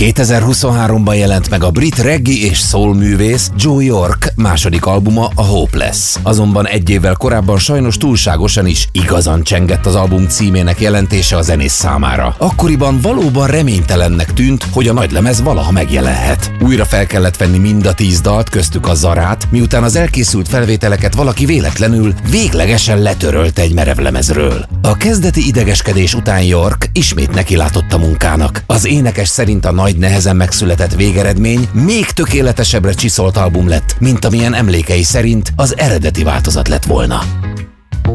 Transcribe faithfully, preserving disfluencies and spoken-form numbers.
kétezer-huszonháromban jelent meg a brit reggae és soul művész Joe York második albuma, a Hopeless. Azonban egy évvel korábban sajnos túlságosan is igazán csengett az album címének jelentése a zenész számára. Akkoriban valóban reménytelennek tűnt, hogy a nagylemez valaha megjelenhet. Újra fel kellett venni mind a tíz dalt, köztük a Zarát, miután az elkészült felvételeket valaki véletlenül véglegesen letörölte egy merevlemezről. A kezdeti idegeskedés után York ismét nekilátott a munkának. Az énekes szerint a nagy nehezen megszületett végeredmény még tökéletesebbre csiszolt album lett, mint amilyen emlékei szerint az eredeti változat lett volna.